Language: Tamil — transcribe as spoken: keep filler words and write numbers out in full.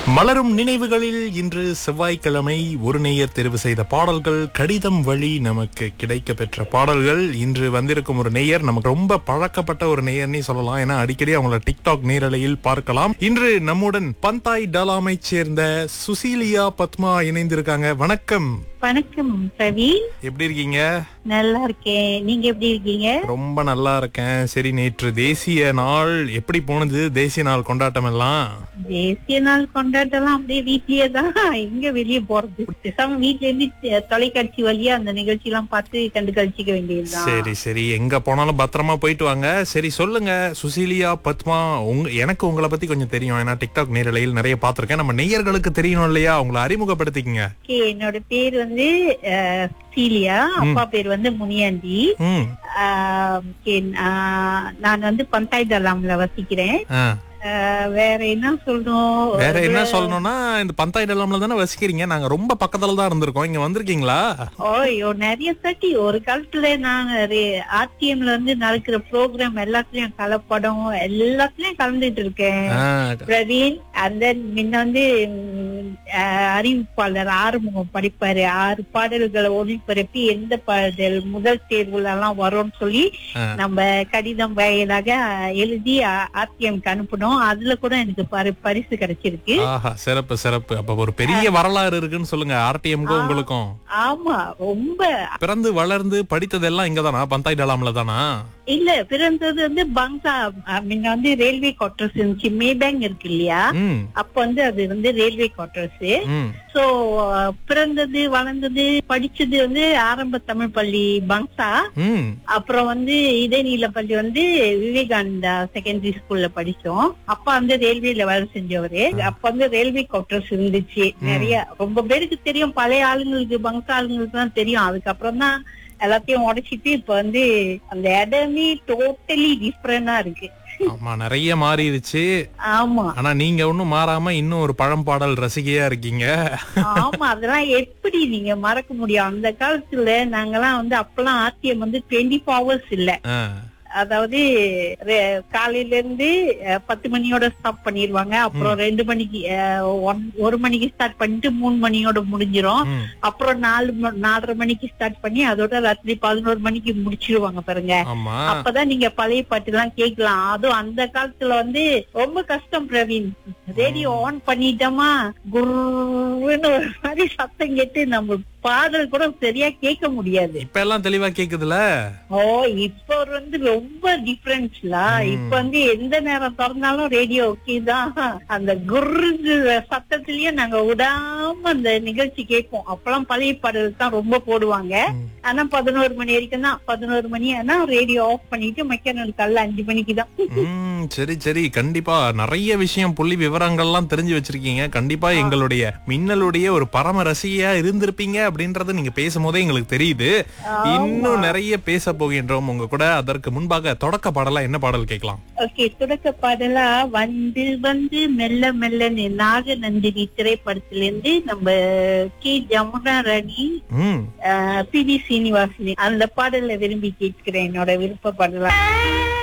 மலரும் நினைவுகளில் இன்று செவ்வாய்க்கிழமை ஒரு நேயர் தெரிவு செய்த பாடல்கள் கடிதம் வழி நமக்கு கிடைக்க பெற்ற பாடல்கள். இன்று வந்திருக்கும் ஒரு நேயர் நமக்கு ரொம்ப பழக்கப்பட்ட ஒரு நேயர்னே சொல்லலாம். ஏன்னா அடிக்கடி அவங்கள டிக்டாக் நேரலையில் பார்க்கலாம். இன்று நம்முடன் பந்தாய் டலாமை சேர்ந்த சுசீலியா பத்மா இணைந்திருக்காங்க. வணக்கம். வணக்கம் பிரவீன், எப்படி இருக்கீங்க? நல்லா இருக்கேன். நீங்க எப்படி இருக்கீங்க? ரொம்ப நல்லா இருக்கேன். சரி, நேற்று தேசிய நாள் எப்படி போனது? தேசிய நாள் கொண்டாட்டம் எல்லாம்? தேசிய நாள் கொண்டாட்டலாம் அப்படியே வீட்லயே தான், எங்க வெளியே போறது. பேசாம வீட்ல இருந்து தொலைக்காட்சி வழியா அந்த நிகழ்ச்சி எல்லாம் பார்த்து கண்டு கழிச்சிக்க வேண்டியதுதான். சரி சரி, எங்க போனாலும் பத்திரமா போயிட்டு வாங்க. சரி சொல்லுங்க சுசீலியா பத்மா, உங்க எனக்கு உங்களை பத்தி கொஞ்சம் தெரியும். ஏன்னா டிக்டாக் நேரலையில் நிறைய பாத்திருக்கேன். நம்ம நேயர்களுக்கு தெரியணும் இல்லையா? உங்களை அறிமுகப்படுத்திக்கங்க. ஓகே, என்னோட பேர் வந்து அஹ், சீலியா. அப்பா பேர் வந்து முனியாண்டி. ம் ஆஹ், okay, ஆஹ், நான் வந்து பந்தாய் தலாம்ல வசிக்கிறேன். ஆ. ஆஹ், வேற என்ன சொல்லணும்? வேற என்ன சொல்லணும்னா, இந்த பந்தாய் டலாம்ல தானே வசிக்கிறீங்க. நாங்க ரொம்ப பக்கத்துல தான் இருந்திருக்கோம். இங்க வந்திருக்கீங்களா? ஓய்யோ, நிறைய தாட்டி ஒரு காலத்துல நான் ஆர்டிஎம்ல வந்து நடக்கிற ப்ரோக்ராம் எல்லாத்துலயும் கலப்படம் எல்லாத்துலயும் கலந்துட்டு இருக்கேன் ஆ. பிரவீன். அந்த முன்ன வந்து ம், அஹ், அறிவிப்பாளர் ஆறுமுகம் படிப்பாரு. ஆறு பாடல்களை ஒளிபரப்பி எந்த பாடல் முதல் தேர்வுல எல்லாம் வரும்னு சொல்லி ஆ. நம்ம கடிதம் வாயிலாக எழுதி ஆர்டிஎம்க்கு அனுப்பணும். அதுல கூட எனக்கு பரி- பரிசு கிடைச்சிருக்கு. ஆஹா, சிறப்பு சிறப்பு. அப்ப ஒரு பெரிய வரலாறு இருக்குன்னு சொல்லுங்க ஆர்டிஎம்க்கும் உங்களுக்கும். ஆமா, ரொம்ப. பிறந்து வளர்ந்து படித்ததெல்லாம் இங்கதானா? பந்தாய் டலாம்ல தானா? இல்ல, பிறந்தது வந்து பங்கா முன்ன வந்து ரயில்வே குவார்டர்ஸ் இருந்துச்சு. மேபேங்க் இருக்கு இல்லையா, ம் அப்ப வந்து அது வந்து ரயில்வே குவார்டர்ஸ். ம் சோ பிறந்தது வளர்ந்தது படிச்சது வந்து ஆரம்ப தமிழ் பள்ளி பங்சா. ம் அப்புறம் வந்து இதயநீல பள்ளி வந்து விவேகானந்தா செகண்டரி ஸ்கூல்ல படிச்சோம். அப்பா வந்து ரயில்வேல வேலை செஞ்சவரு. அப்ப வந்து ரயில்வே குவார்டர்ஸ் இருந்துச்சு நிறைய. ரொம்ப பேருக்கு தெரியும், பழைய ஆளுங்களுக்கு பங்சா ஆளுங்களுக்கு தான் தெரியும். அதுக்கப்புறம் தான் எல்லாத்தையும் உடைச்சிட்டு இப்ப வந்து அந்த இடமே டோட்டலி டிஃபரெண்டா இருக்கு. ஆமா, நிறைய மாறிடுச்சு. ஆமா ஆனா நீங்க ஒண்ணும் மாறாம இன்னும் ஒரு பழம்பாடல் ரசிகையா இருக்கீங்க. ஆமா, அதெல்லாம் எப்படி நீங்க மறக்க முடியும்? அந்த காலத்துல நாங்கெல்லாம் வந்து அப்பெல்லாம் ஆர்டிஎம் வந்து டுவெண்ட்டி ஃபோர் ஹவர்ஸ் இல்ல. ஆ. அதாவது ரெ- காலையில இருந்து அஹ், பத்து மணியோட ஸ்டாப் பண்ணிடுவாங்க. அப்புறம் ரெண்டு மணிக்கு அஹ், ஒன்- ஒரு மணிக்கு ஸ்டார்ட் பண்ணிட்டு மூணு மணியோட முடிஞ்சிரும். ம். அப்புறம் நாலு ம- நாலரை மணிக்கு ஸ்டார்ட் பண்ணி அதோட ராத்திரி பதினோரு மணிக்கு முடிச்சிருவாங்க பாருங்க. ஆமா. அப்பதான் நீங்க பழைய பாட்டு எல்லாம் கேட்கலாம். அதுவும் அந்த காலத்துல வந்து ரொம்ப கஷ்டம் பிரவீன். ரேடியோ ஆன் பண்ணிட்டோமா குருன்னு ஒரு மாதிரி சத்தம் கேட்டு நம்ம பாடல் கூட சரியா கேட்க முடியாது. இப்ப எல்லாம் தெளிவா கேக்குதுல. ஓ, இப்ப வந்து ரொம்ப டிஃபரன்ஸ்ல. இப்ப வந்து எந்த நேரம் திறந்தாலும் ரேடியோ ஓகே தான். அந்த குரு சத்தத்திலயே நாங்க விடாம அந்த நிகழ்ச்சி கேட்போம். அப்பெல்லாம் பழைய பாடல் தான் ரொம்ப போடுவாங்க. ஆனா பதினோரு மணி வரைக்கும் தான். பதினோரு மணி ஆனா ரேடியோ ஆஃப் பண்ணிட்டு மெக்கானிக்கல் காலைல அஞ்சு மணிக்கு தான். ம் சரி சரி, கண்டிப்பா நிறைய விஷயம் புள்ளி விவரங்கள்லாம் தெரிஞ்சு வச்சிருக்கீங்க. கண்டிப்பா எங்களுடைய மின்னலுடைய ஒரு பரம ரசிகையா இருந்திருப்பீங்க அப்படின்றது நீங்க பேசும்போதே எங்களுக்கு தெரியுது. இன்னும் நிறைய பேச போகின்றோம் உங்க கூட. அதற்கு முன்பாக தொடக்க பாடலா என்ன பாடல் கேட்கலாம்? ஓகே, தொடக்க பாடலா வந்து வந்து மெல்ல மெல்ல நாக நந்தினி திரைப்படத்திலிருந்து நம்ம கே ஜமுனா ராணி, ம் பி வி சீனிவாசன் அந்த பாடலை விரும்பி கேட்கிறேன். என்னோட விருப்ப பாடலா.